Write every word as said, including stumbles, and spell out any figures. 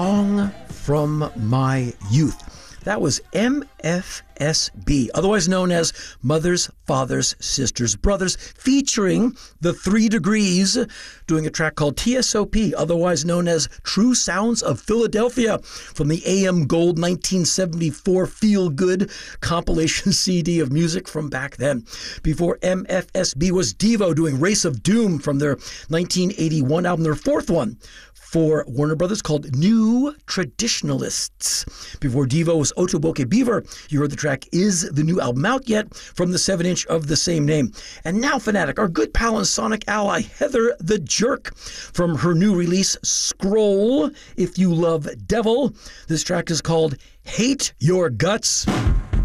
Song from My Youth. That was M F S B, otherwise known as Mothers, Fathers, Sisters, Brothers, featuring the Three Degrees, doing a track called T S O P, otherwise known as True Sounds of Philadelphia, from the A M Gold nineteen seventy-four Feel Good compilation C D of music from back then. Before M F S B was Devo doing Race of Doom from their nineteen eighty-one album, their fourth one for Warner Brothers, called New Traditionalists. Before Devo was Otoboke Beaver. You heard the track Is the New Album Out Yet? From the seven inch of the same name. And now, Fanatic, our good pal and sonic ally, Heather the Jerk, from her new release, Scroll, If You Love Devil. This track is called Hate Your Guts.